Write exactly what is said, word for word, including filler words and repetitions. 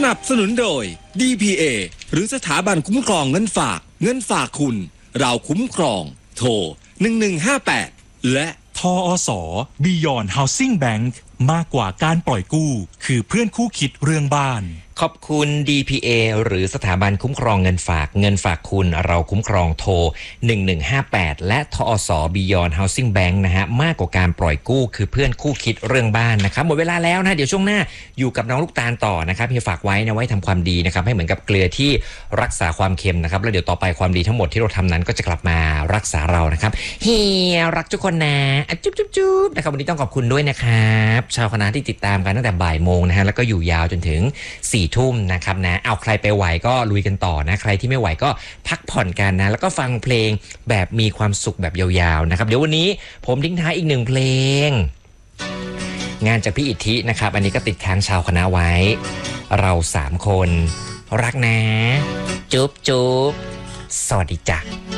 นับสนุนโดย ดี พี เอ หรือสถาบันคุ้มครองเงินฝากเงินฝากคุณเราคุ้มครองโทรหนึ่งหนึ่งห้าแปดและทอส Beyond Housing Bank มากกว่าการปล่อยกู้คือเพื่อนคู่คิดเรื่องบ้านขอบคุณ ดี พี เอ หรือสถาบันคุ้มครองเงินฝากเงินฝากคุณเราคุ้มครองโทรหนึ่งหนึ่งห้าแปดและทอส Beyond Housing Bank นะฮะมากกว่าการปล่อยกู้คือเพื่อนคู่คิดเรื่องบ้านนะครับหมดเวลาแล้วนะเดี๋ยวช่วงหน้าอยู่กับน้องลูกตาลต่อนะครับเฮียฝากไว้นะไว้ทำความดีนะครับให้เหมือนกับเกลือที่รักษาความเค็มนะครับแล้วเดี๋ยวต่อไปความดีทั้งหมดที่เราทำนั้นก็จะกลับมารักษาเรานะครับเฮียรักทุกคนนะจุ๊บจุ๊บจุ๊บนะครับวันนี้ต้องขอบคุณด้วยนะครับชาวคณะที่ติดตามกันตั้งแต่บ่ายโมงนะฮะแล้วก็อยู่ยาวจนถึงสี่ทุ่มนะครับนะเอาใครไปไหวก็ลุยกันต่อนะใครที่ไม่ไหวก็พักผ่อนกันนะแล้วก็ฟังเพลงแบบมีความสุขแบบยาวๆนะครับเดี๋ยววันนี้ผมทิ้งท้ายอีกหนึ่งเพลงงานจากพี่อิทธินะครับอันนี้ก็ติดค้างชาวคณะไว้เราสามคนรักนะจุ๊บจุ๊บสวัสดีจ้ะ